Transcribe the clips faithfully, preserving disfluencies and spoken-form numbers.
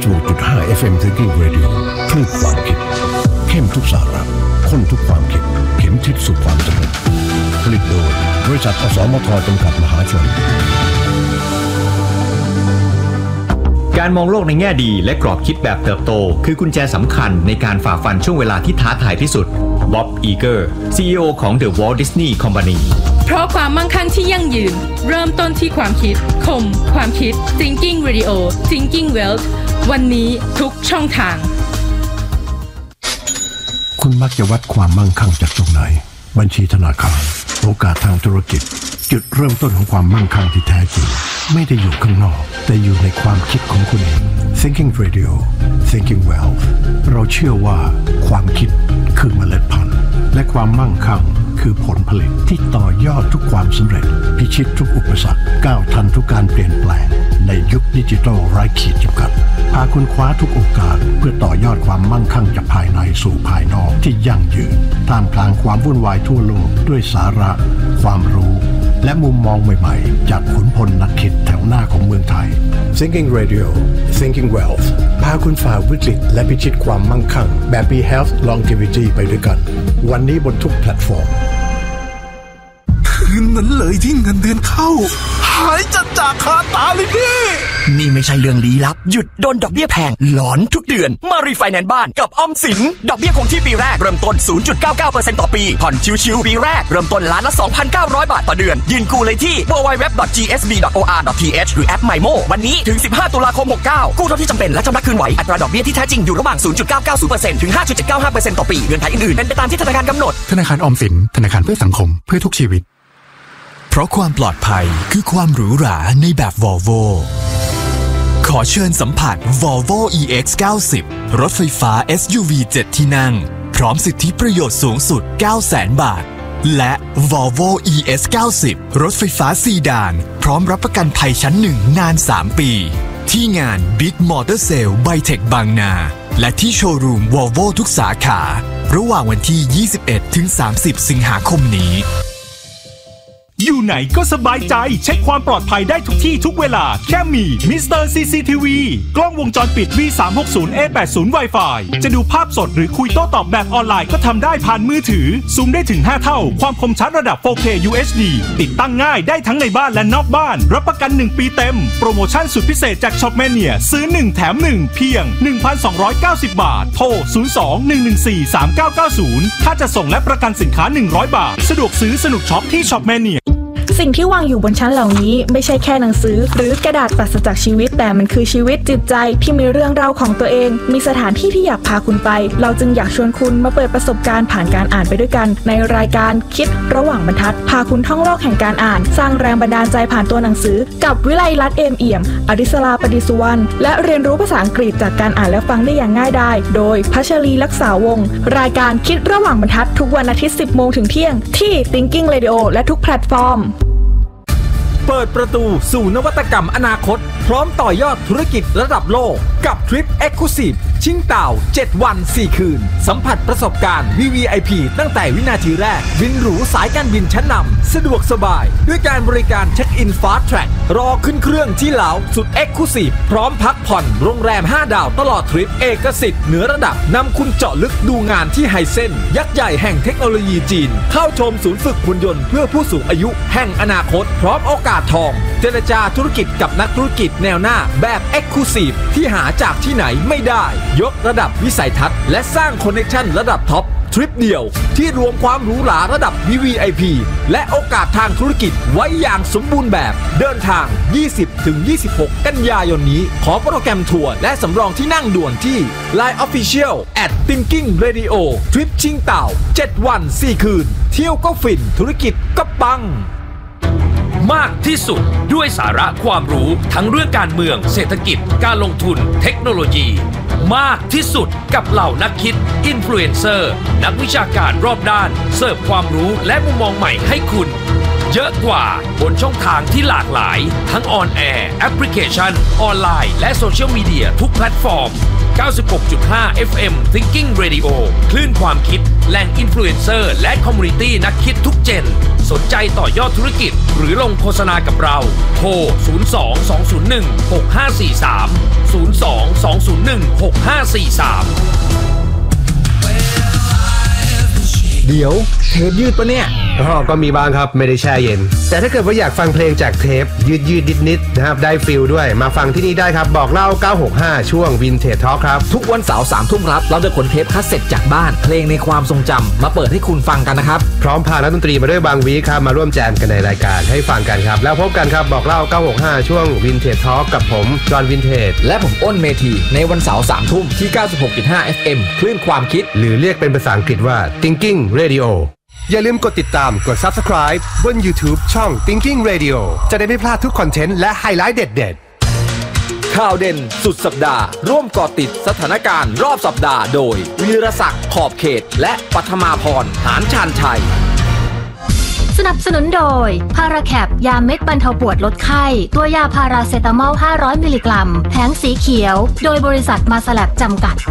สิบหกจุดห้า เอฟ เอ็ม Thinking Radio คลื่นความคิดเข้มทุกสาระข้นทุกความคิดเข็มทิศสู่ความสำเร็จผลิตโดยบริษัทอสมทจำกัดมหาชนการมองโลกในแง่ดีและกรอบคิดแบบเติบโตคือกุญแจสำคัญในการฝ่าฟันช่วงเวลาที่ท้าทายที่สุดบ๊อบ อีเกอร์ ซี อี โอ ของ The Walt Disney Company เพราะความมั่งคั่งที่ยั่งยืนเริ่มต้นที่ความคิดคมความคิด Thinking Radio Thinking Wealth วันนี้ทุกช่องทางคุณมักจะวัดความมั่งคั่งจากตรงไหนบัญชีธนาคารโอกาสทางธุรกิจจุดเริ่มต้นของความมั่งคั่งที่แท้จริงไม่ได้อยู่ข้างนอกแต่อยู่ในความคิดของคุณเอง Thinking Radio Thinking Wealth เราเชื่อว่าความคิดคือเมล็ดพันธุ์และความมั่งคั่งคือผลผลิตที่ต่อยอดทุกความสำเร็จพิชิตทุกอุปสรรคก้าวทันทุกการเปลี่ยนแปลงในยุคดิจิทัลไร้ขีดจำกัดพาคุณคว้าทุกโอกาสเพื่อต่อยอดความมั่งคั่งจากภายในสู่ภายนอกที่ยั่งยืนท่ามกลางความวุ่นวายทั่วโลกด้วยสาระความรู้และมุมมองใหม่ๆจากขุนพลนักคิดแถวหน้าของเมืองไทย Thinking Radio Thinking Wealth พาคุณฝ่าวิกฤตและพิชิตความมั่งคั่งแบบมี Health Longevity ไปด้วยกันวันนี้บนทุกแพลตฟอร์มคืนนั้นเลยที่เงินเดือนเข้าหายจัดจากคาตาเลยพี่นี่ไม่ใช่เรื่องลี้ลับหยุดโดนดอกเบี้ยแพงหลอนทุกเดือนมารีไฟแนนซ์บ้านกับออมสินดอกเบี้ยคงที่ปีแรกเริ่มต้น ศูนย์จุดเก้าเก้าเปอร์เซ็นต์ ต่อปีผ่อนชิวๆปีแรกเริ่มต้นล้านละ สองพันเก้าร้อย บาทต่อเดือนยืนกู้เลยที่ ดับเบิลยู ดับเบิลยู ดับเบิลยู ดอท จี เอส บี ดอท โอ อาร์ ดอท ที เอช หรือแอป MyMo วันนี้ถึงสิบห้าตุลาคมหกเก้ากู้เท่าที่จำเป็นและชำระคืนไหวอัตราดอกเบี้ยที่แท้จริงอยู่ระหว่าง ศูนย์จุดเก้าเก้าศูนย์เปอร์เซ็นต์ ถึง ห้าจุดเจ็ดเก้าห้าเปอร์เซ็นต์ ต่อปีเงื่อนไขอื่นๆเป็นไปตามที่ธนาคารกำหนดธนาคารออมสินธนาคารเพื่อสังคมเพื่อทุกชีวิตเพราะความปลอดภัยคือความหรูหราในแบบ Volvo ขอเชิญสัมผัส Volvo อี เอ็กซ์ เก้าสิบ รถไฟฟ้า เอส ยู วี เจ็ด ที่นั่งพร้อมสิทธิประโยชน์สูงสุด เก้าแสน บาทและ Volvo อี เอส เก้าสิบ รถไฟฟ้าซีดานพร้อมรับประกันภัยชั้นหนึ่งนานสามปีที่งาน Big Motor Sale Bytech บางนาและที่โชว์รูม Volvo ทุกสาขาระหว่างวันที่ ยี่สิบเอ็ดถึงสามสิบ สิงหาคมนี้อยู่ไหนก็สบายใจเช็คความปลอดภัยได้ทุกที่ทุกเวลาแค่มีมิสเตอร์ ซี ซี ที วี กล้องวงจรปิด วี สามหกศูนย์ เอ แปดสิบ Wi-Fi จะดูภาพสดหรือคุยโต้ตอบแบบออนไลน์ก็ทำได้ผ่านมือถือซูมได้ถึงห้าเท่าความคมชัดระดับ โฟร์เค ยู เอช ดี ติดตั้งง่ายได้ทั้งในบ้านและนอกบ้านรับประกันหนึ่งปีเต็มโปรโมชั่นสุดพิเศษจาก Shopmania ซื้อหนึ่งแถมหนึ่งเพียง หนึ่งพันสองร้อยเก้าสิบ บาทโทรศูนย์ สอง หนึ่ง หนึ่ง สี่ สาม เก้า เก้า ศูนย์ถ้าจะส่งและประกันสินค้าหนึ่งร้อยบาทสะดวกซื้อสนุกช็อปที่ Shopmania สิ่งที่วางอยู่บนชั้นเหล่านี้ไม่ใช่แค่หนังสือหรือกระดาษปราศจากชีวิตแต่มันคือชีวิตจิตใจที่มีเรื่องราวของตัวเองมีสถานที่ที่อยากพาคุณไปเราจึงอยากชวนคุณมาเปิดประสบการณ์ผ่านการอ่านไปด้วยกันในรายการคิดระหว่างบรรทัดพาคุณท่องโลกแห่งการอ่านสร้างแรงบันดาลใจผ่านตัวหนังสือกับวิไลรัตน์เอมเอี่ยมอดิศราปดิสุวรรณและเรียนรู้ภาษาอังกฤษจากการอ่านและฟังได้อย่างง่ายดายโดยพัชรีลักษาวงศ์รายการคิดระหว่างบรรทัดทุกวันอาทิตย์ สิบโมงถึงเที่ยงที่ Thinking Radio และทุกแพลตฟอร์มเปิดประตูสู่นวัตกรรมอนาคตพร้อมต่อยอดธุรกิจระดับโลกกับทริป Exclusive ชิงเต่าเจ็ดวันสี่คืนสัมผัสประสบการณ์ วี วี ไอ พี ตั้งแต่วินาทีแรกบินหรูสายการบินชั้นนำสะดวกสบายด้วยการบริการเช็คอิน Fast Track รอขึ้นเครื่องที่เหลาสุด Exclusive พร้อมพักผ่อนโรงแรมห้าดาวตลอดทริปเอกสิทธิ์เหนือระดับนำคุณเจาะลึกดูงานที่ไฮเซ็นยักษ์ใหญ่แห่งเทคโนโลยีจีนเข้าชมศูนย์ฝึกหุ่นยนต์เพื่อผู้สูงอายุแห่งอนาคตพร้อมโอกาสทองเจรจาธุรกิจกับนักธุรกิจแนวหน้าแบบ Exclusive ที่หาจากที่ไหนไม่ได้ยกระดับวิสัยทัศน์และสร้างคอนเนคชั่นระดับท็อปทริปเดียวที่รวมความหรูหราระดับ วี วี ไอ พี และโอกาสทางธุรกิจไว้อย่างสมบูรณ์แบบเดินทาง ยี่สิบถึงยี่สิบหก กันยายนนี้ขอโปรแกรมทัวร์และสำรองที่นั่งด่วนที่ ไลน์ Official แอท Thinking Radio ทริปชิงเต่าเจ็ดวันสี่คืนเที่ยวก็ฟินธุรกิจก็ปังมากที่สุดด้วยสาระความรู้ทั้งเรื่องการเมืองเศรษฐกิจการลงทุนเทคโนโลยีมากที่สุดกับเหล่านักคิดอินฟลูเอนเซอร์นักวิชาการรอบด้านเสิร์ฟความรู้และมุมมองใหม่ให้คุณเยอะกว่าบนช่องทางที่หลากหลายทั้งออนแอร์แอปพลิเคชันออนไลน์และโซเชียลมีเดียทุกแพลตฟอร์มเก้าสิบหกจุดห้า เอฟ เอ็ม Thinking Radio คลื่นความคิดแหล่งอินฟลูเอนเซอร์และคอมมูนิตี้นักคิดทุกเจนสนใจต่อยอดธุรกิจหรือลงโฆษณากับเราโทรศูนย์ สอง สอง ศูนย์ หนึ่ง หก ห้า สี่ สาม ศูนย์ สอง สอง ศูนย์ หนึ่ง หก ห้า สี่ สามเดี๋ยวเทปยืดปะเนี่ยอ๋อก็มีบ้างครับไม่ได้แช่เย็นแต่ถ้าเกิดว่าอยากฟังเพลงจากเทปยืดยืดนิดนิดนะครับได้ฟิลด้วยมาฟังที่นี่ได้ครับบอกเล่าเก้าหกห้าช่วง Vintage Talk ครับทุกวันเสาร์สามทุ่มครับเราจะขนเทปคัสเซ็ตจากบ้านเพลงในความทรงจำมาเปิดให้คุณฟังกันนะครับพร้อมพานักดนตรีมาด้วยบางวีครับมาร่วมแจมกันในรายการให้ฟังกันครับแล้วพบกันครับบอกเล่าเก้าหกห้าช่วง Vintage Talk กับผมจอห์นวินเทจและผมอ้นเมธีในวันเสาร์สามทุ่มที่ เก้าสิบหกจุดห้า เอฟ เอ็ม คลื่นความคิดหรือเรียกเป็นภาษาอังกฤษว่า Thinking Radioอย่าลืมกดติดตามกด Subscribe บน YouTube ช่อง Thinking Radio จะได้ไม่พลาดทุกคอนเทนต์และไฮไลท์เด็ดๆข่าวเด่นสุดสัปดาห์ร่วมก่อติดสถานการณ์รอบสัปดาห์โดยวีรศักดิ์ขอบเขตและปัทมาพรหานชาญชัยสนับสนุนโดยพาราแคปยาเม็ดบรรเทาปวดลดไข้ตัวยาพาราเซตามอลห้าร้อยมิลลิกรัมแผงสีเขียวโดยบริษัทมาสแลบจำกัด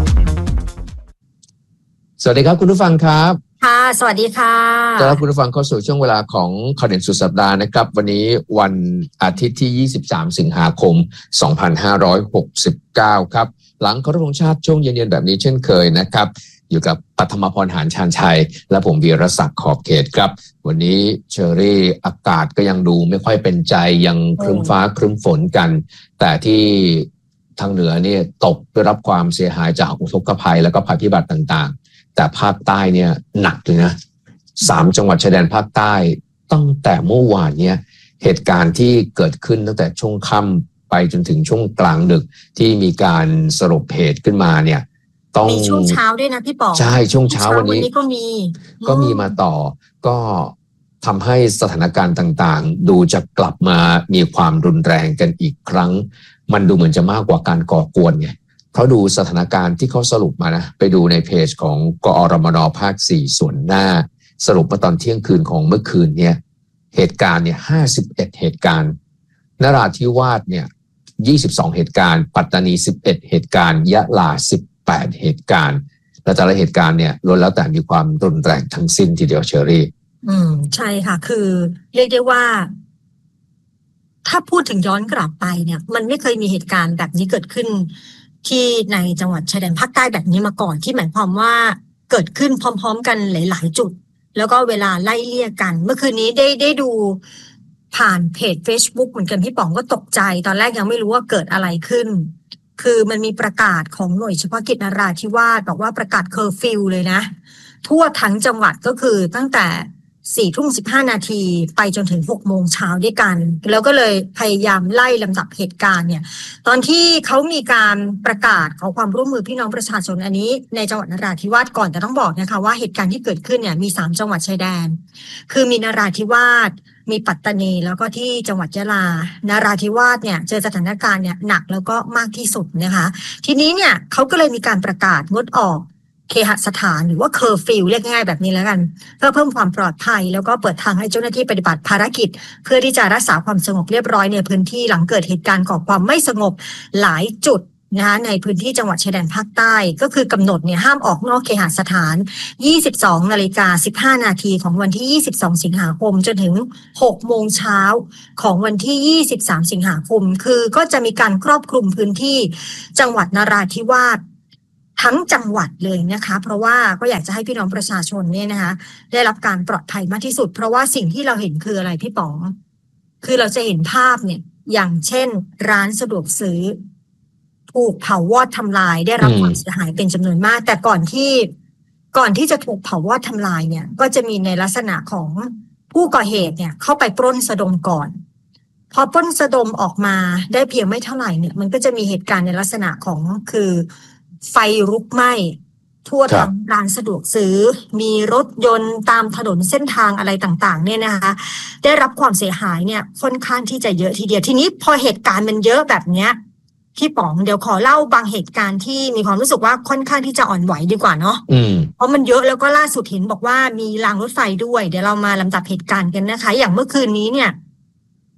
สวัสดีครับคุณผู้ฟังครับค่ะสวัสดีค่ะต้อนรับคุณผู้ฟังเข้าสู่ช่วงเวลาของข่าวเด่นสุดสัปดาห์นะครับวันนี้วันอาทิตย์ที่ยี่สิบสามสิงหาคมสองพันห้าร้อยหกสิบเก้าครับหลังเคารพธงชาติช่วงเย็นๆแบบนี้เช่นเคยนะครับอยู่กับปัทมาพรหานชาญชัยและผมวีรศักดิ์ขอบเขตครับวันนี้เชอรี่อากาศก็ยังดูไม่ค่อยเป็นใจยังครึ้มฟ้าครึ้มฝนกันแต่ที่ทางเหนือเนี่ยตกได้รับความเสียหายจากอุทกภัยแล้วก็ภัยพิบัติต่างๆแต่ภาคใต้เนี่ยหนักเลยนะสามจังหวัดชายแดนภาคใต้ตั้งแต่เมื่อวานเนี่ยเหตุการณ์ที่เกิดขึ้นตั้งแต่ช่วงค่ำไปจนถึงช่วงกลางดึกที่มีการสรุปเหตุขึ้นมาเนี่ยต้องมีช่วงเช้าด้วยนะพี่ป๋องใช่ช่วงเช้าวันนี้ก็มีก็มีมาต่อก็ทำให้สถานการณ์ต่างๆดูจะกลับมามีความรุนแรงกันอีกครั้งมันดูเหมือนจะมากกว่าการก่อกวนไงเพราะดูสถานการณ์ที่เขาสรุปมานะไปดูในเพจของกอรมนภาคสี่ส่วนหน้าสรุปมาตอนเที่ยงคืนของเมื่อคืนเนี่ยเหตุการณ์เนี่ยห้าสิบเอ็ดเหตุการณ์นราธิวาสเนี่ยยี่สิบสองเหตุการณ์ปัตตานีสิบเอ็ดเหตุการณ์ยะลาสิบแปดเหตุการณ์และแต่ละเหตุการณ์เนี่ยล้วนแล้วแต่มีความรุนแรงทั้งสิ้นทีเดียวเชอรี่อืมใช่ค่ะคือเรียกได้ว่าถ้าพูดถึงย้อนกลับไปเนี่ยมันไม่เคยมีเหตุการณ์แบบนี้เกิดขึ้นที่ในจังหวัดชายแดนภาคใต้แบบนี้มาก่อนที่หมายความว่าเกิดขึ้นพร้อมๆกันหลายๆจุดแล้วก็เวลาไล่เลี่ยกันเมื่อคืนนี้ได้ได้ดูผ่านเพจ Facebook เหมือนกันพี่ป๋องก็ตกใจตอนแรกยังไม่รู้ว่าเกิดอะไรขึ้นคือมันมีประกาศของหน่วยเฉพาะกิจนราธิวาสบอกว่าประกาศเคอร์ฟิวเลยนะทั่วทั้งจังหวัดก็คือตั้งแต่สี่ทุ่มสิบห้านาทีไปจนถึงหกโมงเช้าด้วยกันแล้วก็เลยพยายามไล่ลำดับเหตุการณ์เนี่ยตอนที่เขามีการประกาศขอความร่วมมือพี่น้องประชาชนอันนี้ในจังหวัดนราธิวาสก่อนแต่ต้องบอกนะคะว่าเหตุการณ์ที่เกิดขึ้นเนี่ยมีสามจังหวัดชายแดนคือมีนราธิวาสมีปัตตานีแล้วก็ที่จังหวัดยะลานราธิวาสเนี่ยเจอสถานการณ์เนี่ยหนักแล้วก็มากที่สุดนะคะทีนี้เนี่ยเขาก็เลยมีการประกาศงดออกเคหสถานหรือว่าเคอร์ฟิวเรียกง่ายแบบนี้แล้วกันเพื่อเพิ่มความปลอดภัยแล้วก็เปิดทางให้เจ้าหน้าที่ปฏิบัติภารกิจเพื่อที่จะรักษาความสงบเรียบร้อยในพื้นที่หลังเกิดเหตุการณ์ก่อความไม่สงบหลายจุดนะคะในพื้นที่จังหวัดชายแดนภาคใต้ก็คือกำหนดเนี่ยห้ามออกนอกเคหสถานยี่สิบสองนาฬิกาสิบห้านาทีของวันที่ยี่สิบสองสิงหาคมจนถึงหกโมงเช้าของวันที่ยี่สิบสามสิงหาคมคือก็จะมีการครอบคลุมพื้นที่จังหวัดนราธิวาสทั้งจังหวัดเลยนะคะเพราะว่าก็อยากจะให้พี่น้องประชาชนเนี่ยนะคะได้รับการปลอดภัยมากที่สุดเพราะว่าสิ่งที่เราเห็นคืออะไรพี่ป๋องคือเราจะเห็นภาพเนี่ยอย่างเช่นร้านสะดวกซื้อถูกเผาวอดทำลายได้รับความเสียหายเป็นจำนวนมากแต่ก่อนที่ก่อนที่จะถูกเผาวอดทำลายเนี่ยก็จะมีในลักษณะของผู้ก่อเหตุเนี่ยเข้าไปปล้นสะดมก่อนพอปล้นสะดมออกมาได้เพียงไม่เท่าไหร่เนี่ยมันก็จะมีเหตุการณ์ในลักษณะของคือไฟลุกไหม้ทั่วทั้งร้านสะดวกซื้อมีรถยนต์ตามถนนเส้นทางอะไรต่างๆเนี่ยนะคะได้รับความเสียหายเนี่ยค่อนข้างที่จะเยอะทีเดียวทีนี้พอเหตุการณ์มันเยอะแบบเนี้ยพี่ป๋องเดี๋ยวขอเล่าบางเหตุการณ์ที่มีความรู้สึกว่าค่อนข้างที่จะอ่อนไหวดีกว่าเนาะเพราะมันเยอะแล้วก็ล่าสุดเห็นบอกว่ามีรางรถไฟด้วยเดี๋ยวเรามาลำดับเหตุการณ์กันนะคะอย่างเมื่อคืนนี้เนี่ย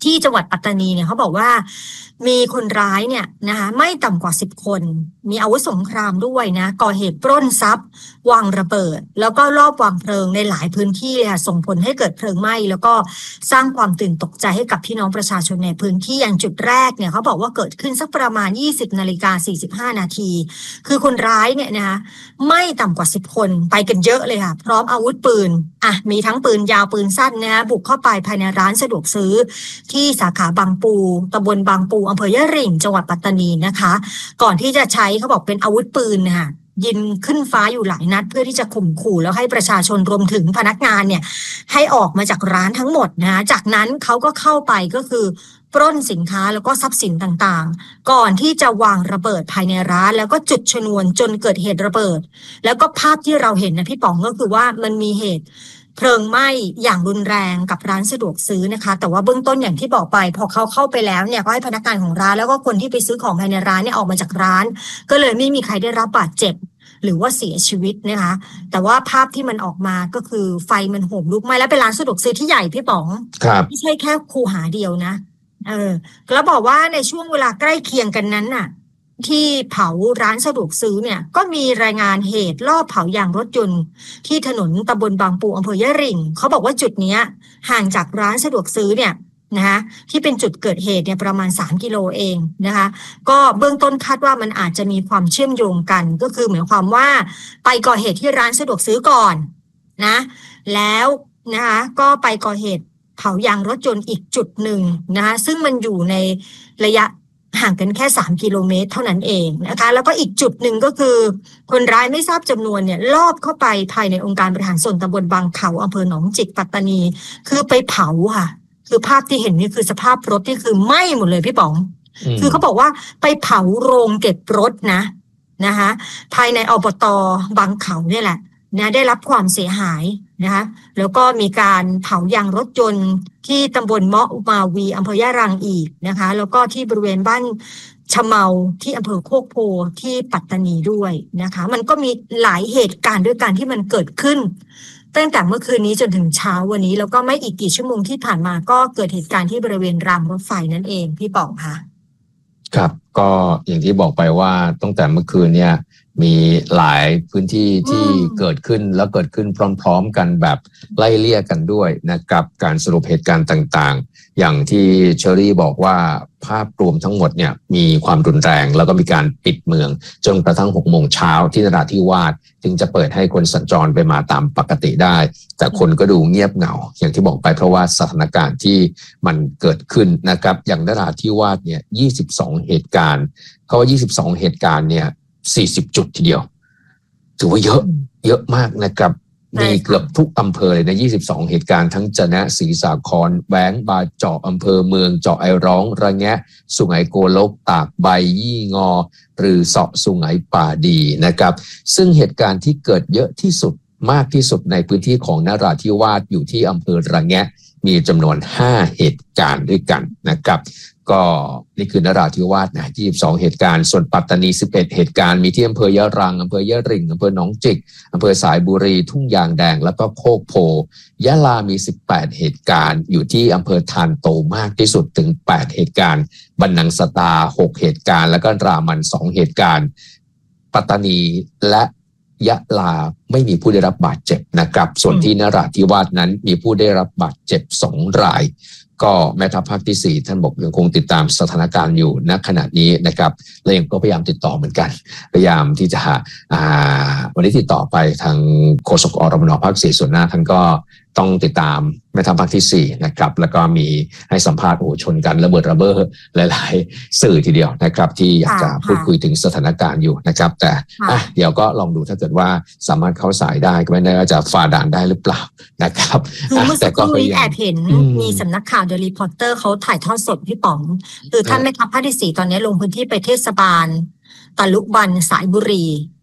ที่จังหวัดปัตตานีเนี่ยเขาบอกว่ามีคนร้ายเนี่ยนะคะไม่ต่ำกว่าสิบคนมีอาวุธสงครามด้วยนะก่อเหตุปล้นทรัพย์วางระเบิดแล้วก็ลอบวางเพลิงในหลายพื้นที่เลยค่ะส่งผลให้เกิดเพลิงไหม้แล้วก็สร้างความตื่นตกใจให้กับพี่น้องประชาชนในพื้นที่อย่างจุดแรกเนี่ยเขาบอกว่าเกิดขึ้นสักประมาณ ยี่สิบนาฬิกาสี่สิบห้านาทีคือคนร้ายเนี่ยนะคะไม่ต่ำกว่าสิบคนไปกันเยอะเลยค่ะพร้อมอาวุธปืนอ่ะมีทั้งปืนยาวปืนสั้นนะบุกเข้าไปภายในร้านสะดวกซื้อที่สาขาบางปูตำบลบางปูอำเภอยะริ่งจังหวัดปัตตานีนะคะก่อนที่จะใช้เขาบอกเป็นอาวุธปืนนะคะยิงขึ้นฟ้าอยู่หลายนัดเพื่อที่จะข่มขู่แล้วให้ประชาชนรวมถึงพนักงานเนี่ยให้ออกมาจากร้านทั้งหมดนะจากนั้นเขาก็เข้าไปก็คือปล้นสินค้าแล้วก็ทรัพย์สินต่างๆก่อนที่จะวางระเบิดภายในร้านแล้วก็จุดชนวนจนเกิดเหตุระเบิดแล้วก็ภาพที่เราเห็นนะพี่ป๋องก็คือว่ามันมีเหตุเพลิงไหม้อย่างรุนแรงกับร้านสะดวกซื้อนะคะแต่ว่าเบื้องต้นอย่างที่บอกไปพอเขาเข้าไปแล้วเนี่ยก็ให้พนักงานของร้านแล้วก็คนที่ไปซื้อของภายในร้านเนี่ยออกมาจากร้านก็เลยไม่มีใครได้รับบาดเจ็บหรือว่าเสียชีวิตนะคะแต่ว่าภาพที่มันออกมาก็คือไฟมันโหมลุกไหม้และเป็นร้านสะดวกซื้อที่ใหญ่พี่ป๋องไม่ใช่แค่คูหาเดียวนะเออแล้วบอกว่าในช่วงเวลาใกล้เคียงกันนั้นน่ะที่เผาร้านสะดวกซื้อเนี่ยก็มีรายงานเหตุลอบเผายางรถยนต์ที่ถนนตำบลบางปูอำเภอยะริ่งเขาบอกว่าจุดนี้ห่างจากร้านสะดวกซื้อเนี่ยนะคะที่เป็นจุดเกิดเหตุเนี่ยประมาณสามกิโลเองนะคะก็เบื้องต้นคาดว่ามันอาจจะมีความเชื่อมโยงกันก็คือหมายความว่าไปก่อเหตุที่ร้านสะดวกซื้อก่อนนะแล้วนะคะก็ไปก่อเหตุเผายางรถยนต์อีกจุดหนึ่งนะคะซึ่งมันอยู่ในระยะห่างกันแค่สามกิโลเมตรเท่านั้นเองนะคะแล้วก็อีกจุดหนึ่งก็คือคนร้ายไม่ทราบจำนวนเนี่ยลอบเข้าไปภายในองค์การบริหารส่วนตำบลบางเขาอำเภอหนองจิกปัตตานีคือไปเผาค่ะคือภาพที่เห็นนี่คือสภาพรถที่คือไหม้หมดเลยพี่ป๋องคือเขาบอกว่าไปเผาโรงเก็บรถนะนะคะภายในอบต.บางเขาเนี่ยแหละนะได้รับความเสียหายนะคะแล้วก็มีการเผายางรถยนต์ที่ตำบลเมาะมาวีอำเภอยะรังอีกนะคะแล้วก็ที่บริเวณบ้านชะเมาที่อำเภอโคกโพที่ปัตตานีด้วยนะคะมันก็มีหลายเหตุการณ์ด้วยกันที่มันเกิดขึ้นตั้งแต่เมื่อคืนนี้จนถึงเช้าวันนี้แล้วก็ไม่อีกกี่ชั่วโมงที่ผ่านมาก็เกิดเหตุการณ์ที่บริเวณรางรถไฟนั่นเองพี่ป๋องค่ะครับก็อย่างที่บอกไปว่าตั้งแต่เมื่อคืนเนี่ยมีหลายพื้นที่ที่เกิดขึ้นแล้วเกิดขึ้นพร้อมๆกันแบบไล่เลี่ยกันด้วยนะครับการสรุปเหตุการณ์ต่างๆอย่างที่เชอรี่บอกว่าภาพรวมทั้งหมดเนี่ยมีความรุนแรงแล้วก็มีการปิดเมืองจนกระทั่งหกโมงเช้าที่นราธิวาสจึงจะเปิดให้คนสัญจรไปมาตามปกติได้แต่คนก็ดูเงียบเหงาอย่างที่บอกไปเพราะว่าสถานการณ์ที่มันเกิดขึ้นนะครับอย่างนราธิวาสเนี่ยยี่สิบสองเหตุการณ์เขาว่ายี่สิบสองเหตุการณ์เนี่ยสี่สิบจุดทีเดียวถือว่าเยอะเยอะมากนะครับมีเกือบทุกอำเภอเลยนะยี่สิบสองเหตุการณ์ทั้งจะนะศรีสาครแว้งบาเจาะอำเภอเมืองเจาะไอร้องระแงะสุไหงโกลกตากใบยี่งอหรือเสาะสุไหงป่าดีนะครับซึ่งเหตุการณ์ที่เกิดเยอะที่สุดมากที่สุดในพื้นที่ของนราธิวาสอยู่ที่อำเภอระแงะมีจำนวนห้าเหตุการณ์ด้วยกันนะครับก็นี่คือนราธิวาสนะยี่สิบสองเหตุการณ์ส่วนปัตตานีสิบเอ็ดเหตุการณ์มีที่อำเภอยะรังอำเภอยะริ่งอำเภอหนองจิกอำเภอสายบุรีทุ่งยางแดงแล้วก็โคกโพยะลามีสิบแปดเหตุการณ์อยู่ที่อำเภอทานโตมากที่สุดถึงแปดเหตุการณ์บันนังสตาหกเหตุการณ์แล้วก็รามันสองเหตุการณ์ปัตตานีและยะลาไม่มีผู้ได้รับบาดเจ็บนะครับส่วนที่นราธิวาสนั้นมีผู้ได้รับบาดเจ็บสองรายก็แม่ทัพภาคที่สี่ท่านบอกยังคงติดตามสถานการณ์อยู่ณขณะนี้นะครับและยังก็พยายามติดต่อเหมือนกันพยายามที่จะอ่าวันนี้ติดต่อไปทางโฆษกอรมนภาคสี่ส่วนหน้าท่านก็ต้องติดตามแม่ทัพภาคที่สี่นะครับแล้วก็มีให้สัมภาษณ์โอ้ชนกันระเบิดระเบ้อหลายๆสื่อทีเดียวนะครับที่อยากจะพูดคุยถึงสถานการณ์อยู่นะครับแต่อ่ะเดี๋ยวก็ลองดูถ้าเกิดว่าสามารถเข้าสายได้ก็ไม่แน่ว่าจะฝ่าด่านได้หรือเปล่านะครับคือเมื่อสักครู่นี้แอบเห็นมีสำนักข่าว The Reporter เขาถ่ายทอดสดพี่ป๋องคือท่านแม่ทัพภาคที่สี่ตอนนี้ลงพื้นที่ไปเทศบาลตะลุบันสายบุรี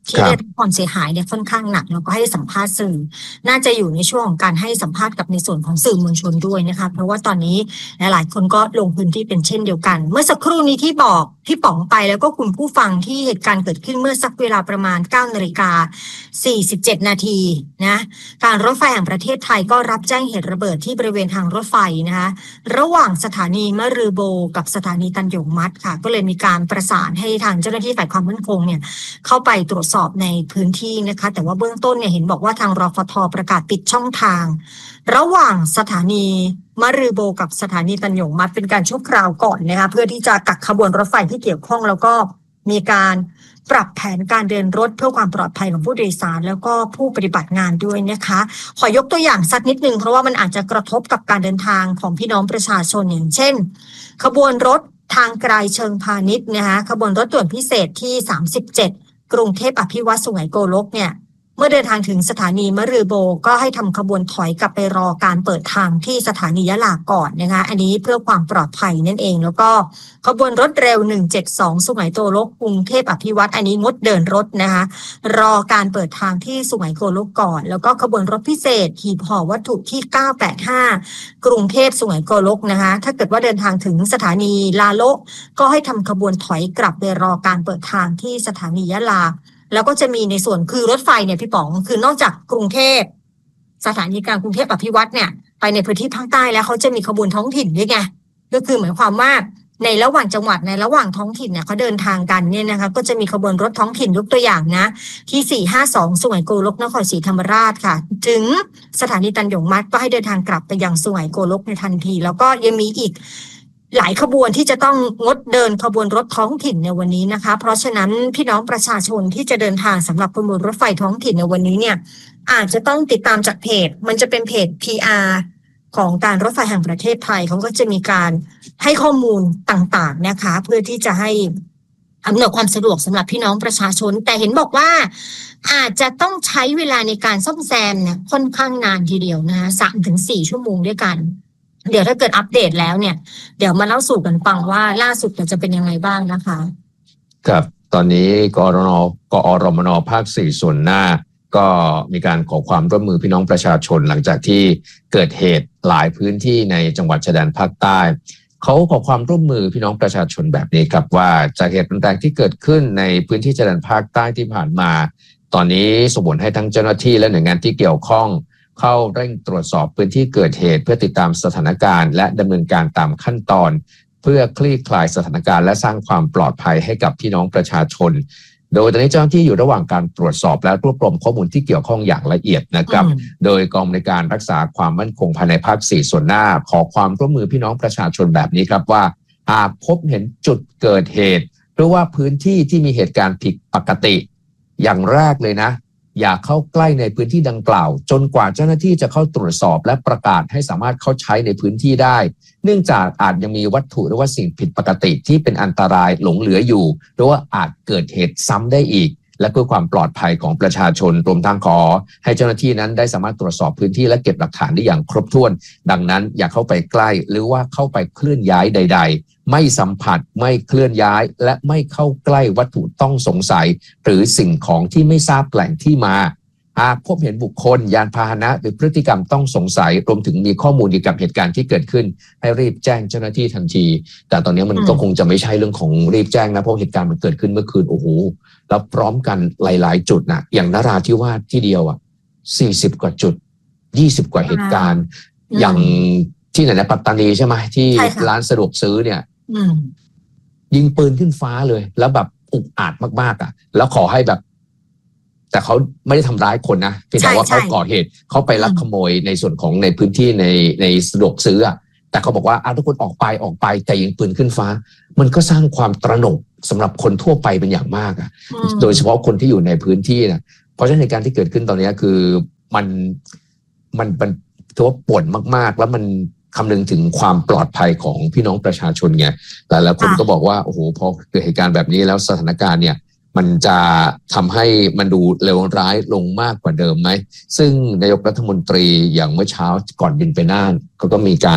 ที่ได้รับความเสียหายเนี่ยค่อนข้างหนักแล้วก็ให้สัมภาษณ์สื่อน่าจะอยู่ในช่วงของการให้สัมภาษณ์กับในส่วนของสื่อมวลชนด้วยนะคะเพราะว่าตอนนี้หลายๆคนก็ลงพื้นที่เป็นเช่นเดียวกันเมื่อสักครู่นี้ที่บอกพี่ป๋องไปแล้วก็คุณผู้ฟังที่เหตุการณ์เกิดขึ้นเมื่อสักเวลาประมาณ เก้านาฬิกาสี่สิบเจ็ดนาทีนะการรถไฟแห่งประเทศไทยก็รับแจ้งเหตุระเบิดที่บริเวณทางรถไฟนะคะระหว่างสถานีมะรือโบกับสถานีตันหยงมัดค่ะก็เลยมีการประสานให้ทางเจ้าหน้าที่ฝ่ายความมั่นคงเนี่ยเข้าไปตรวจสอบในพื้นที่นะคะแต่ว่าเบื้องต้นเนี่ยเห็นบอกว่าทางรฟท.ประกาศปิดช่องทางระหว่างสถานีมะรือโบกับสถานีตันหยงมัดเป็นการชั่วคราวก่อนนะคะเพื่อที่จะกักขบวนรถไฟที่เกี่ยวข้องแล้วก็มีการปรับแผนการเดินรถเพื่อความปลอดภัยของผู้โดยสารแล้วก็ผู้ปฏิบัติงานด้วยนะคะขอยกตัวอย่างสักนิดนึงเพราะว่ามันอาจจะกระทบกับการเดินทางของพี่น้องประชาชนอย่างเช่นขบวนรถทางไกลเชิงพาณิชย์นะคะขบวนรถด่วนพิเศษที่สามสิบเจ็ดกรุงเทพอภิวัตสุไหงโกลกเนี่ยเมื่อเดินทางถึงสถานีมะรือโบก็ให้ทำขบวนถอยกลับไปรอการเปิดทางที่สถานียะลาก่อนนะคะอันนี้เพื่อความปลอดภัยนั่นเองแล้วก็ขบวนรถเร็วหนึ่งเจ็ดสองสุไหงโกลกกรุงเทพอภิวัตอันนี้งดเดินรถนะคะรอการเปิดทางที่สุไหงโกลกก่อนแล้วก็ขบวนรถพิเศษหีบห่อวัตถุที่เก้าแปดห้ากรุงเทพสุไหงโกลกนะคะถ้าเกิดว่าเดินทางถึงสถานีลาโลก็ให้ทำขบวนถอยกลับไปรอการเปิดทางที่สถานียะลาแล้วก็จะมีในส่วนคือรถไฟเนี่ยพี่ป๋องคือนอกจากกรุงเทพสถานีกลางกรุงเทพอภิวัตเนี่ยไปในพื้นที่ภาคใต้แล้วเขาจะมีขบวนท้องถิ่นด้วยไงก็คือหมายความว่าในระหว่างจังหวัดในระหว่างท้องถิ่นเนี่ยเขาเดินทางกันเนี่ยนะคะก็จะมีขบวนรถท้องถิ่นยกตัวอย่างนะที่สี่ห้าสองสุไหงโกลกนครศรีธรรมราชค่ะถึงสถานีตันหยงมัดก็ให้เดินทางกลับไปยังสุไหงโกลกในทันทีแล้วก็ยังมีอีกหลายขบวนที่จะต้องงดเดินขบวนรถท้องถิ่นในวันนี้นะคะเพราะฉะนั้นพี่น้องประชาชนที่จะเดินทางสำหรับขบวนรถไฟท้องถิ่นในวันนี้เนี่ยอาจจะต้องติดตามจากเพจมันจะเป็นเพจ พี อาร์ ของการรถไฟแห่งประเทศไทยเขาก็จะมีการให้ข้อมูลต่างๆนะคะเพื่อที่จะให้อำนวยความสะดวกสำหรับพี่น้องประชาชนแต่เห็นบอกว่าอาจจะต้องใช้เวลาในการซ่อมแซมเนี่ยค่อนข้างนานทีเดียวนะคะสามถึงสี่ชั่วโมงด้วยกันเดี๋ยวถ้าเกิดอัปเดตแล้วเนี่ยเดี๋ยวมาเล่าสู่กันฟังว่าล่าสุดจะเป็นยังไงบ้างนะคะครับตอนนี้กอรนกอรมนภาคสี่ส่วนหน้าก็มีการขอความร่วมมือพี่น้องประชาชนหลังจากที่เกิดเหตุหลายพื้นที่ในจังหวัดชายแดนภาคใต้เขาขอความร่วมมือพี่น้องประชาชนแบบนี้ครับว่าจากเหตุรุนแรงที่เกิดขึ้นในพื้นที่ชายแดนภาคใต้ที่ผ่านมาตอนนี้ส่งผลให้ทั้งเจ้าหน้าที่และหน่วยงานที่เกี่ยวข้องเข้าเร่งตรวจสอบพื้นที่เกิดเหตุเพื่อติดตามสถานการณ์และดำเนินการตามขั้นตอนเพื่อคลี่คลายสถานการณ์และสร้างความปลอดภัยให้กับพี่น้องประชาชนโดยตอนนี้เจ้าหน้าที่อยู่ระหว่างการตรวจสอบและรวบรวมข้อมูลที่เกี่ยวข้องอย่างละเอียดนะครับโดยกองในการรักษาความมั่นคงภายในภาคสี่ส่วนหน้าขอความร่วมมือพี่น้องประชาชนแบบนี้ครับว่าหากพบเห็นจุดเกิดเหตุหรือว่าพื้นที่ที่มีเหตุการณ์ผิดปกติอย่างแรกเลยนะอย่าเข้าใกล้ในพื้นที่ดังกล่าวจนกว่าเจ้าหน้าที่จะเข้าตรวจสอบและประกาศให้สามารถเข้าใช้ในพื้นที่ได้เนื่องจากอาจยังมีวัตถุหรือว่าสิ่งผิดปกติที่เป็นอันตรายหลงเหลืออยู่หรือว่าอาจเกิดเหตุซ้ำได้อีกและเพื่อความปลอดภัยของประชาชนรวมทั้งขอให้เจ้าหน้าที่นั้นได้สามารถตรวจสอบพื้นที่และเก็บหลักฐานได้อย่างครบถ้วนดังนั้นอย่าเข้าไปใกล้หรือว่าเข้าไปเคลื่อนย้ายใดๆไม่สัมผัสไม่เคลื่อนย้ายและไม่เข้าใกล้วัตถุต้องสงสัยหรือสิ่งของที่ไม่ทราบแหล่งที่มาหากพบเห็นบุคคลยานพาหนะหรือพฤติกรรมต้องสงสัยรวมถึงมีข้อมูลเกี่ยวกับเหตุการณ์ที่เกิดขึ้นให้รีบแจ้งเจ้าหน้าที่ทันทีแต่ตอนนี้มันก็คงจะไม่ใช่เรื่องของรีบแจ้งนะเพราะเหตุการณ์มันเกิดขึ้นเมื่อคืนโอ้โหแล้วพร้อมกันหลายๆจุดนะอย่างนราธิวาสที่เดียวอ่ะสี่สิบกว่าจุดยี่สิบกว่าเหตุการณ์อย่างที่ไหนนะปัตตานีใช่ไหมที่ร้านสะดวกซื้อเนี่ยยิงปืนขึ้นฟ้าเลยแล้วแบบอุกอาจมากๆอ่ะแล้วขอให้แบบแต่เขาไม่ได้ทำร้ายคนนะเพียงแต่ว่าเขาก่อเหตุเขาไปลักขโมยในส่วนของในพื้นที่ในในสะดวกซื้อแต่เขาบอกว่าทุกคนออกไปออกไปแต่ยิงปืนขึ้นฟ้ามันก็สร้างความตระหนกสำหรับคนทั่วไปเป็นอย่างมากอ่ะโดยเฉพาะคนที่อยู่ในพื้นที่นะเพราะฉะนั้นในการที่เกิดขึ้นตอนนี้คือมันมันมันถือว่าปวดมากๆแล้วมันคำนึงถึงความปลอดภัยของพี่น้องประชาชนไงหลายๆคนก็บอกว่าโอ้โหพอเกิดเหตุการณ์แบบนี้แล้วสถานการณ์เนี่ยมันจะทำให้มันดูเลวร้ายลงมากกว่าเดิมไหมซึ่งนายกรัฐมนตรีอย่างเมื่อเช้าก่อนบินไปน่านเขาก็มีการ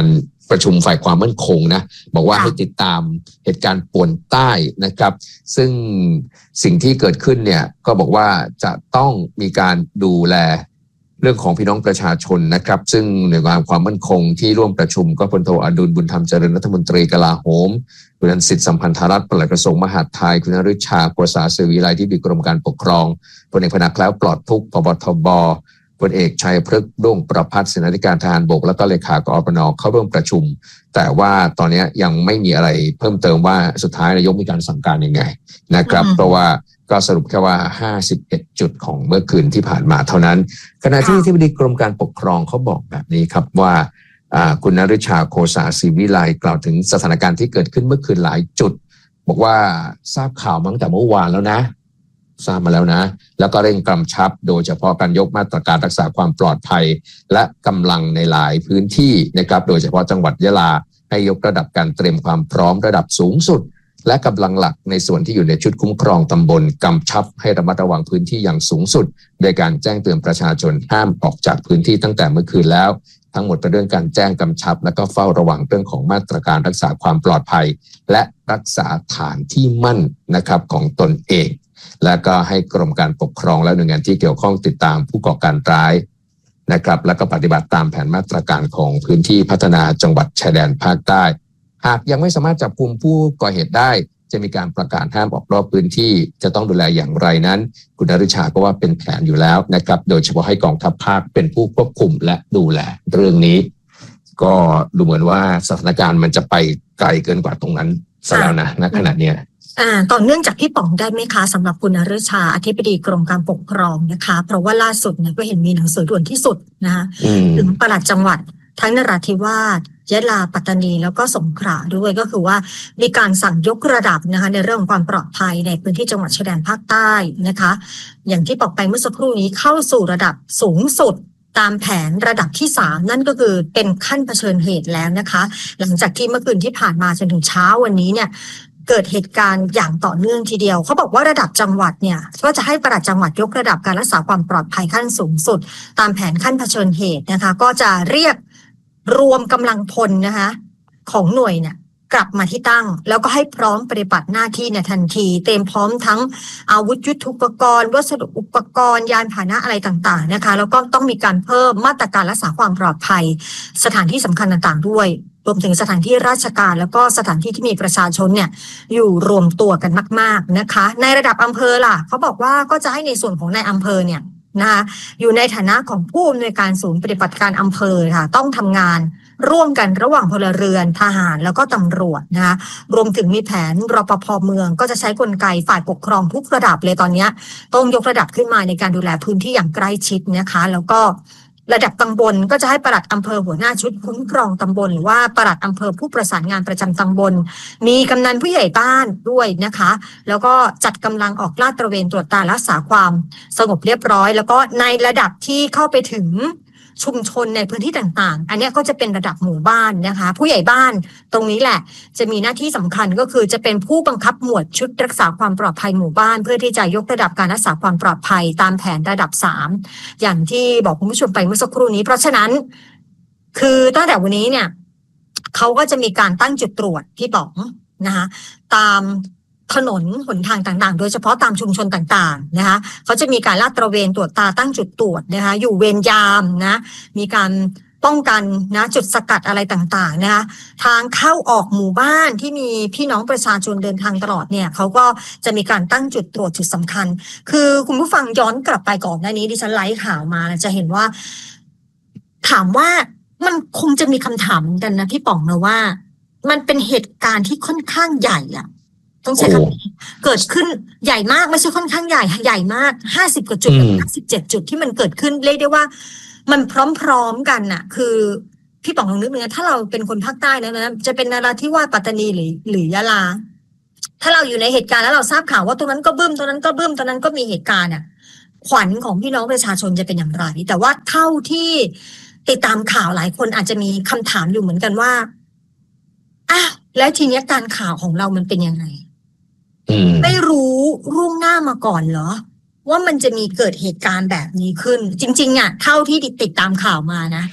ประชุมฝ่ายความมั่นคงนะบอกว่าให้ติดตามเหตุการณ์ป่วนใต้นะครับซึ่งสิ่งที่เกิดขึ้นเนี่ยก็บอกว่าจะต้องมีการดูแลเรื่องของพี่น้องประชาชนนะครับซึ่งหน่วยงานความมั่นคงที่ร่วมประชุมก็พลโทอดุลบุญธรรมเจริญรัฐมนตรีกลาโหมคุณอนุสิทธิ์สัมพันธรัตน์ปลัดกระทรวงมหาดไทยคุณนฤชาโกษาศิวิไลที่ปรึกษากรมการปกครองพลเอกพนักแคล้วปลอดทุกข์พบทบพลเอกชัยพฤกษ์ด้วงประภัสเสนาธิการทหารบกแล้วก็เลขากอปนเข้าร่วมประชุมแต่ว่าตอนนี้ยังไม่มีอะไรเพิ่มเติมว่าสุดท้ายนายกมีการสั่งการยังไงนะครับเพราะว่าก็สรุปแค่ว่าห้าสิบเอ็ดจุดของเมื่อคืนที่ผ่านมาเท่านั้นขณะที่ที่บดีกรมการปกครองเขาบอกแบบนี้ครับว่าคุณนฤชาโคษาศิวิไลกล่าวถึงสถานการณ์ที่เกิดขึ้นเมื่อคืนหลายจุดบอกว่าทราบข่าวมาตั้งแต่เมื่อวานแล้วนะทราบมาแล้วนะแล้วก็เร่งกำชับโดยเฉพาะการยกมาตรการรักษาความปลอดภัยและกำลังในหลายพื้นที่นะครับโดยเฉพาะจังหวัดยะลาให้ยกระดับการเตรียมความพร้อมระดับสูงสุดและกำลังหลักในส่วนที่อยู่ในชุดคุ้มครองตำบลกำชับให้ระมัดระวังพื้นที่อย่างสูงสุดโดยการแจ้งเตือนประชาชนห้ามออกจากพื้นที่ตั้งแต่เมื่อคืนแล้วทั้งหมดเป็นเรื่องการแจ้งกำชับและก็เฝ้าระวังเรื่องของมาตรการรักษาความปลอดภัยและรักษาฐานที่มั่นนะครับของตนเองและก็ให้กรมการปกครองและหน่วยงานที่เกี่ยวข้องติดตามผู้ก่อการร้ายนะครับและก็ปฏิบัติตามแผนมาตรการของพื้นที่พัฒนาจังหวัดชายแดนภาคใต้หากยังไม่สามารถจับกุมผู้ก่อเหตุได้จะมีการประกาศห้ามออกนอกพื้นที่จะต้องดูแลอย่างไรนั้นคุณนฤชาก็ว่าเป็นแผนอยู่แล้วนะครับโดยเฉพาะให้กองทัพภาคเป็นผู้ควบคุมและดูแลเรื่องนี้ก็ดูเหมือนว่าสถานการณ์มันจะไปไกลเกินกว่าตรงนั้นซะแล้วนะณขณะนี้อ่าต่อเนื่องจากพี่ป๋องได้ไหมคะสำหรับคุณนฤชาอธิบดีกรมการปกครองนะคะเพราะว่าล่าสุดเนี่ยก็เห็นมีหนังสือด่วนที่สุดนะคะถึงปลัดจังหวัดทั้งนราธิวาสยะลาปัตตานีแล้วก็สงขลาด้วยก็คือว่ามีการสั่งยกระดับนะคะในเรื่องของความปลอดภัยในพื้นที่จังหวัดชายแดนภาคใต้นะคะอย่างที่บอกไปเมื่อสักครู่นี้เข้าสู่ระดับสูงสุดตามแผนระดับที่สามนั่นก็คือเป็นขั้นเผชิญเหตุแล้วนะคะหลังจากที่เมื่อคืนที่ผ่านมาจนถึงเช้าวันนี้เนี่ยเกิดเหตุการณ์อย่างต่อเนื่องทีเดียวเขาบอกว่าระดับจังหวัดเนี่ยก็จะให้ปลัดจังหวัดยกระดับการรักษาความปลอดภัยขั้นสูงสุดตามแผนขั้นเผชิญเหตุนะคะก็จะเรียกรวมกำลังพลนะคะของหน่วยเนี่ยกลับมาที่ตั้งแล้วก็ให้พร้อมปฏิบัติหน้าที่ในทันทีเตรียมพร้อมทั้งอาวุธยุทโธปกรณ์วัสดุอุปกรณ์ยานพาหนะอะไรต่างๆนะคะแล้วก็ต้องมีการเพิ่มมาตรการรักษาความปลอดภัยสถานที่สำคัญต่างๆด้วยรวมถึงสถานที่ราชการแล้วก็สถานที่ที่มีประชาชนเนี่ยอยู่รวมตัวกันมากๆนะคะในระดับอำเภอล่ะเขาบอกว่าก็จะให้ในส่วนของในอำเภอเนี่ยนะคะอยู่ในฐานะของผู้อำนวยการศูนย์ปฏิบัติการอำเภอค่ะต้องทำงานร่วมกันระหว่างพลเรือนทหารแล้วก็ตำรวจนะคะรวมถึงมีแผนรปภ.เมืองก็จะใช้กลไกฝ่ายปกครองทุกระดับเลยตอนนี้ต้องยกระดับขึ้นมาในการดูแลพื้นที่อย่างใกล้ชิดนะคะแล้วก็ระดับตำบลก็จะให้ปลัดอำเภอหัวหน้าชุดคุ้มครองตำบลหรือว่าปลัดอำเภอผู้ประสานงานประจำตำบลมีกำนันผู้ใหญ่บ้านด้วยนะคะแล้วก็จัดกำลังออกลาดตระเวนตรวจตารักษาความสงบเรียบร้อยแล้วก็ในระดับที่เข้าไปถึงชุมชนในพื้นที่ต่างๆอันนี้ก็จะเป็นระดับหมู่บ้านนะคะผู้ใหญ่บ้านตรงนี้แหละจะมีหน้าที่สำคัญก็คือจะเป็นผู้บังคับหมวดชุดรักษาความปลอดภัยหมู่บ้านเพื่อที่จะยกระดับการรักษาความปลอดภัยตามแผนระดับสามอย่างที่บอกคุณผู้ชมไปเมื่อสักครู่นี้เพราะฉะนั้นคือตั้งแต่วันนี้เนี่ยเขาก็จะมีการตั้งจุดตรวจที่บอกนะคะตามถนนหนทางต่างๆโดยเฉพาะตามชุมชนต่างๆนะคะเขาจะมีการลาดตระเวนตรวจตาตั้งจุดตรวจนะคะอยู่เวรยามนะมีการป้องกันนะจุดสกัดอะไรต่างๆนะคะทางเข้าออกหมู่บ้านที่มีพี่น้องประชาชนเดินทางตลอดเนี่ยเขาก็จะมีการตั้งจุดตรวจจุดสำคัญคือคุณผู้ฟังย้อนกลับไปก่อนหน้านี้ดิฉันไลฟ์ข่าวมาจะเห็นว่าถามว่ามันคงจะมีคำถามกันนะพี่ป๋องนะว่ามันเป็นเหตุการณ์ที่ค่อนข้างใหญ่อะต้องใช้คำนี้เกิดขึ้นใหญ่มากไม่ใช่ค่อนข้างใหญ่ใหญ่มากห้าสิบกว่าจุดห้าสิบเจ็ดจุดที่มันเกิดขึ้นเรียกได้ว่ามันพร้อมๆกันน่ะคือพี่ป๋องลองนึกนะถ้าเราเป็นคนภาคใต้นะนะจะเป็นนราธิวาสปัตตานีหรือหรือยะลาถ้าเราอยู่ในเหตุการณ์แล้วเราทราบข่าวว่าตรงนั้นก็บึ้มตรงนั้นก็บึ้มตรงนั้นก็มีเหตุการณ์อ่ะขวัญของพี่น้องประชาชนจะเป็นอย่างไรแต่ว่าเท่าที่ติดตามข่าวหลายคนอาจจะมีคำถามอยู่เหมือนกันว่าอ้าวแล้วทีนี้การข่าวของเรามันเป็นยังไงไม่รู้ล่วงหน้ามาก่อนเหรอว่ามันจะมีเกิดเหตุการณ์แบบนี้ขึ้นจริงๆอ่ะเท่าที่ติดตามข่าวมานะ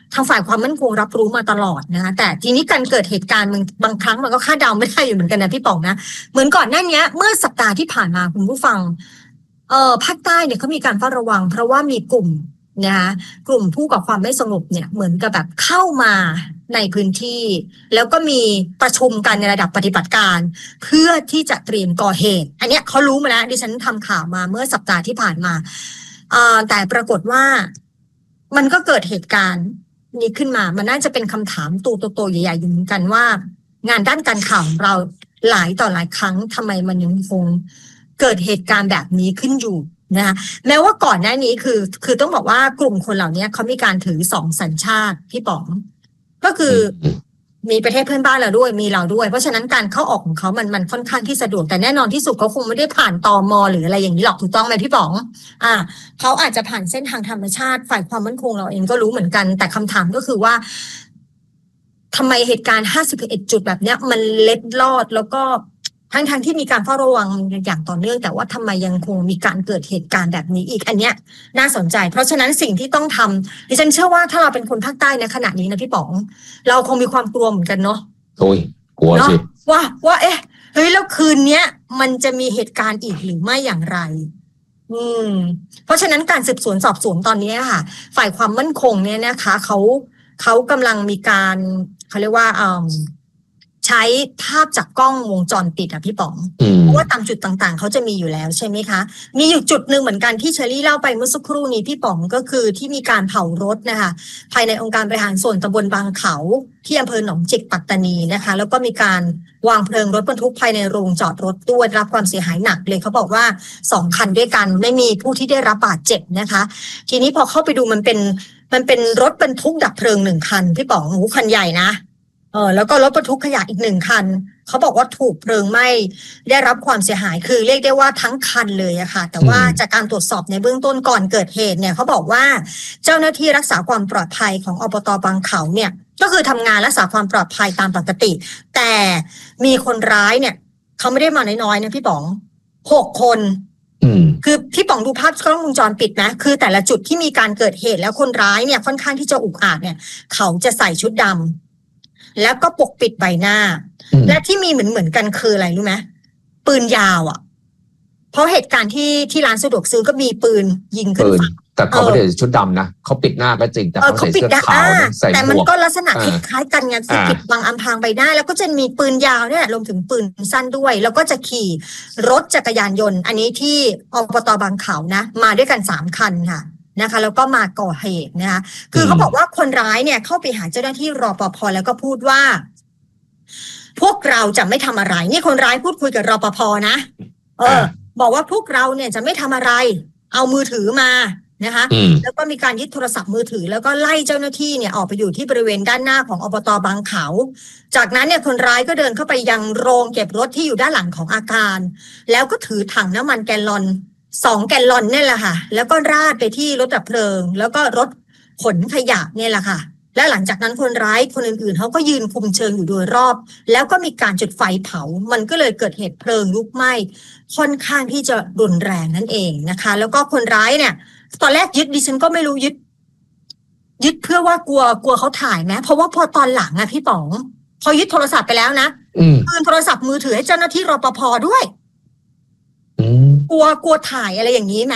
ทางฝ่ายความมั่นคงรับรู้มาตลอดนะคะแต่ทีนี้การเกิดเหตุการณ์มันบางครั้งมันก็คาดเดาไม่ได้อยู่เหมือนกันนะพี่ป๋องนะเหมือนก่อนหน้านี้เมื่อสัปดาห์ที่ผ่านมาคุณผู้ฟังเอ่อภาคใต้เนี่ยเขามีการเฝ้าระวังเพราะว่ามีกลุ่มนะคะกลุ่มผู้ก่อความไม่สงบเนี่ยเหมือนกับแบบเข้ามาในพื้นที่แล้วก็มีประชุมกันในระดับปฏิบัติการเพื่อที่จะเตรียมก่อเหตุอันนี้เขารู้มาแล้วดิฉันทำข่าวมาเมื่อสัปดาห์ที่ผ่านมาเอ่อแต่ปรากฏว่ามันก็เกิดเหตุการณ์นี้ขึ้นมามันน่าจะเป็นคำถามตูโตๆใหญ่ๆอยู่เหมือนกันว่างานด้านการข่าวเราหลายต่อหลายครั้งทำไมมันยังคงเกิดเหตุการณ์แบบนี้ขึ้นอยู่นะคะแม้ว่าก่อนหน้านี้คือคือต้องบอกว่ากลุ่มคนเหล่านี้เขามีการถือสองสัญชาติพี่ป๋องก็คือมีประเทศเพื่อนบ้านเราด้วยมีเราด้วยเพราะฉะนั้นการเข้าออกของเขามันมันค่อนข้างที่สะดวกแต่แน่นอนที่สุดเขาคงไม่ได้ผ่านตม.หรืออะไรอย่างนี้หรอกถูกต้องไหมพี่ป๋องอ่าเขาอาจจะผ่านเส้นทางธรรมชาติฝ่ายความมั่นคงเราเองก็รู้เหมือนกันแต่คำถามก็คือว่าทำไมเหตุการณ์ห้าสิบเอ็ดจุดแบบเนี้ยมันเล็ดลอดแล้วก็ทั้งทางที่มีการเฝ้าระวังอย่างต่อเนื่องแต่ว่าทำไมยังคงมีการเกิดเหตุการณ์แบบนี้อีกอันเนี้ยน่าสนใจเพราะฉะนั้นสิ่งที่ต้องทำดิฉันเชื่อว่าถ้าเราเป็นคนภาคใต้ในขณะนี้นะพี่ป๋องเราคงมีความกลัวเหมือนกันเนาะโอ้ยกลัวสิว่าว่าเอ๊ะเฮ้ยแล้วคืนเนี้ยมันจะมีเหตุการณ์อีกหรือไม่อย่างไรอืมเพราะฉะนั้นการสืบสวนสอบสวนตอนนี้ค่ะฝ่ายความมั่นคงเนี่ยนะคะเขาเขากำลังมีการเขาเรียกว่าอ่าใช้ภาพจากกล้องวงจรปิดอ่ะพี่ป๋องเพราะว่าตามจุดต่างๆเขาจะมีอยู่แล้วใช่ไหมคะมีอยู่จุดหนึ่งเหมือนกันที่เชอรี่เล่าไปเมื่อสักครู่นี้พี่ป๋องก็คือที่มีการเผารถนะคะภายในองค์การบริหารส่วนตำบลบางเขาที่อำเภอหนองจิกปัตตานีนะคะแล้วก็มีการวางเพลิงรถบรรทุกภายในโรงจอดรถด้วยรับความเสียหายหนักเลยเขาบอกว่าสองคันด้วยกันไม่มีผู้ที่ได้รับบาดเจ็บนะคะทีนี้พอเข้าไปดูมันเป็นมันเป็นรถบรรทุกดับเพลิงหนึ่งคันพี่ป๋องหูคันใหญ่นะเออแล้วก็รถบรรทุกขยะอีกหนึ่งคันเขาบอกว่าถูกเพลิงไหม้ได้รับความเสียหายคือเรียกได้ว่าทั้งคันเลยอะค่ะแต่ว่าจากการตรวจสอบในเบื้องต้นก่อนเกิดเหตุเนี่ยเขาบอกว่าเจ้าหน้าที่รักษาความปลอดภัยของอบต.บางเขาเนี่ยก็คือทำงานรักษาความปลอดภัยตามปกติแต่มีคนร้ายเนี่ยเขาไม่ได้มาน้อยๆนะพี่ป๋องหกคนคือพี่ป๋องดูภาพกล้องวงจรปิดนะคือแต่ละจุดที่มีการเกิดเหตุแล้วคนร้ายเนี่ยค่อนข้างที่จะอุกอาจเนี่ยเขาจะใส่ชุดดำแล้วก็ปกปิดใบหน้าและที่มีเหมือนเหมือนกันคืออะไรรู้ไหมปืนยาวอ่ะเพราะเหตุการณ์ที่ที่ร้านสะดวกซื้อก็มีปืนยิงขึ้นฟ้าแต่เขาไม่ได้ชุดดำนะเขาปิดหน้าก็จริงแต่เขาใส่เสื้อขาวใส่หมวกแต่มันก็ลักษณะคล้ายๆกันไงคือปิดบังอำพรางใบหน้าแล้วก็จะมีปืนยาวเนี่ยรวมถึงปืนสั้นด้วยแล้วก็จะขี่รถจักรยานยนต์อันนี้ที่อบต.บางเขานะมาด้วยกันสามคันค่ะนะคะแล้วก็มาก่อเหตุนะคะคือเขาบอกว่าคนร้ายเนี่ยเข้าไปหาเจ้าหน้าที่รปภ.แล้วก็พูดว่าพวกเราจะไม่ทำอะไรนี่คนร้ายพูดคุยกับรปภ.นะเออบอกว่าพวกเราเนี่ยจะไม่ทำอะไรเอามือถือมานะคะแล้วก็มีการยึดโทรศัพท์มือถือแล้วก็ไล่เจ้าหน้าที่เนี่ยออกไปอยู่ที่บริเวณด้านหน้าของอบต.บางเขาจากนั้นเนี่ยคนร้ายก็เดินเข้าไปยังโรงเก็บรถที่อยู่ด้านหลังของอาคารแล้วก็ถือถังน้ำมันแกลลอนสองแกลลอนเนี่ยแหละค่ะแล้วก็ราดไปที่รถดับเพลิงแล้วก็รถขนขยะเนี่ยแหละค่ะและหลังจากนั้นคนร้ายคนอื่นๆเขาก็ยืนคุมเชิงอยู่โดยรอบแล้วก็มีการจุดไฟเผามันก็เลยเกิดเหตุเพลิงลุกไหม้ค่อนข้างที่จะรุนแรงนั่นเองนะคะแล้วก็คนร้ายเนี่ยตอนแรกยึดดิฉันก็ไม่รู้ยึดยึดเพื่อว่ากลัวกลัวเขาถ่ายไหมเพราะว่าพอตอนหลังอะพี่ป๋องพอยึดโทรศัพท์ไปแล้วนะคืนโทรศัพท์มือถือให้เจ้าหน้าที่รปภ.ด้วยกลัวกลัวถ่ายอะไรอย่างนี้ไหม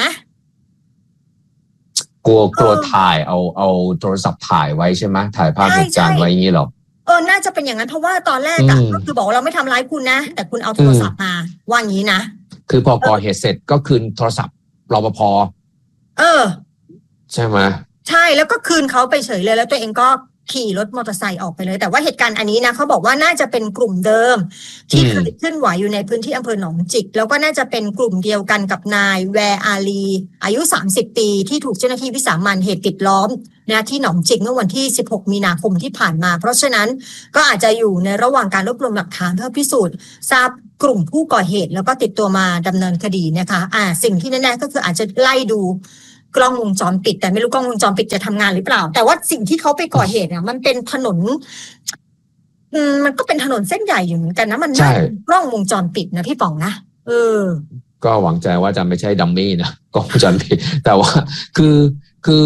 กลัวกลัวถ่ายเอาเอาโทรศัพท์ถ่ายไว้ใช่ไหมถ่ายภาพเหตุการณ์ไว้อย่างนี้หรอเออน่าจะเป็นอย่างนั้นเพราะว่าตอนแรกอะก็คือบอกเราไม่ทำร้ายคุณนะแต่คุณเอาโทรศัพท์มาว่าอย่างนี้นะคือพอก่อเหตุเสร็จก็คืนโทรศัพท์รปภ. เออใช่ไหมใช่แล้วก็คืนเขาไปเฉยเลยแล้วตัวเองก็ขี่รถมอเตอร์ไซค์ออกไปเลยแต่ว่าเหตุการณ์อันนี้นะเขาบอกว่าน่าจะเป็นกลุ่มเดิมที่เคยขึ้นไหวอยู่ในพื้นที่อำเภอหนองจิกแล้วก็น่าจะเป็นกลุ่มเดียวกันกับนายแวร์อาลีอายุสามสิบปีที่ถูกเจ้าหน้าที่วิสามัญเหตุปิดล้อมนะที่หนองจิกเมื่อวันที่สิบหกมีนาคมที่ผ่านมาเพราะฉะนั้นก็อาจจะอยู่ในระหว่างการรวบรวมหลักฐานเพื่อพิสูจน์ทราบกลุ่มผู้ก่อเหตุแล้วก็ติดตัวมาดำเนินคดีนะคะอ่าสิ่งที่แน่ๆก็คืออาจจะไล่ดูกล้องวงจรปิดแต่ไม่รู้กล้องวงจรปิดจะทำงานหรือเปล่าแต่ว่าสิ่งที่เขาไปก่อเหตุเนี่ยมันเป็นถนนอืมมันก็เป็นถนนเส้นใหญ่อยู่เหมือนกันนะมันไม่กล้องวงจรปิดนะพี่ป๋องนะเออก็หวังใจว่าจะไม่ใช่ดัมมี่นะกล้องวงจรปิดแต่ว่าคือคือ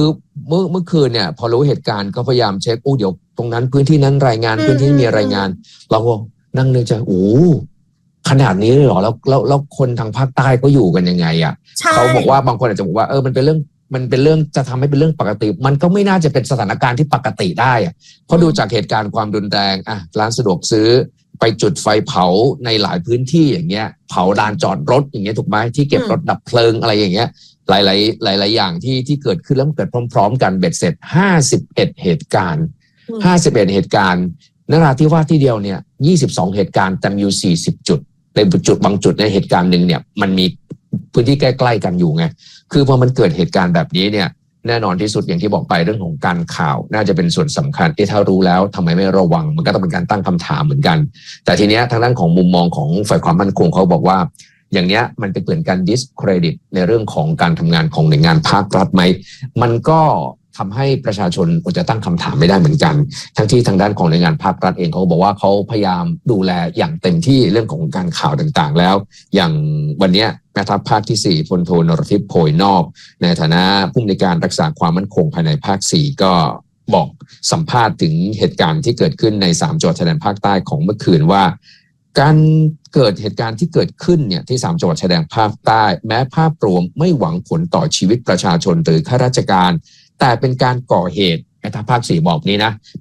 เมื่อเมื่อคืนเนี่ยพอรู้เหตุการณ์ก็พยายามเช็คโอ้เดี๋ยวตรงนั้นพื้นที่นั้นรายงานพื้นที่มีรายงานเราก็นั่งนึกใจโอ้ขนาดนี้เลยเหรอแล้วแล้วแล้วคนทางภาคใต้ก็อยู่กันยังไงอ่ะเขาบอกว่าบางคนอาจจะบอกว่าเออมันเป็นเรื่องมันเป็นเรื่องจะทำให้เป็นเรื่องปกติมันก็ไม่น่าจะเป็นสถานการณ์ที่ปกติได้อ่ะเพราะดูจากเหตุการณ์ความรุนแรงอ่ะร้านสะดวกซื้อไปจุดไฟเผาในหลายพื้นที่อย่างเงี้ยเผาลานจอดรถอย่างเงี้ยถูกไหมที่เก็บรถดับเพลิงอะไรอย่างเงี้ยหลายๆหลายๆอย่างที่ที่เกิดขึ้นแล้วเกิดพร้อมๆกันเบ็ดเสร็จห้าสิบเอ็ดเหตุการณ์ห้าสิบเอ็ดเหตุการณ์นราธิวาสที่เดียวเนี่ยยี่สิบสองเหตุการณ์แต่มีอยู่สี่สิบจุดในจุดบางจุดในเหตุการณ์หนึ่งเนี่ยมันมีพื้นที่ใกล้ๆกันอยู่ไงคือพอมันเกิดเหตุการณ์แบบนี้เนี่ยแน่นอนที่สุดอย่างที่บอกไปเรื่องของการข่าวน่าจะเป็นส่วนสำคัญที่ถ้ารู้แล้วทำไมไม่ระวังมันก็ต้องเป็นการตั้งคำถามเหมือนกันแต่ทีเนี้ยทางด้านของมุมมองของฝ่ายความมั่นคงเขาบอกว่าอย่างเนี้ยมันเป็นเปลี่ยนการ discredit ในเรื่องของการทำงานของหน่วยงานภาครัฐไหมมันก็ทำให้ประชาชนอดจะตั้งคำถามไม่ได้เหมือนกันทั้งที่ทางด้านของหน่วยงานภาครัฐเองเขาบอกว่าเขาพยายามดูแลอย่างเต็มที่เรื่องของการข่าวต่างๆแล้วอย่างวันนี้แม่ทัพภาคที่สี่พลโทนรทิพย์โพยนอกในฐานะผู้อำนวยการรักษาความมั่นคงภายในภาคสี่ก็บอกสัมภาษณ์ถึงเหตุการณ์ที่เกิดขึ้นในสามจังหวัดชายแดนภาคใต้ของเมื่อคืนว่าการเกิดเหตุการณ์ที่เกิดขึ้นเนี่ยที่สามจังหวัดชายแดนภาคใต้แม้ภาพรวมไม่หวังผลต่อชีวิตประชาชนหรือข้าราชการแต่เป็นการก่อเหตุแม่ทัพภาคสี่บอกนี้นะ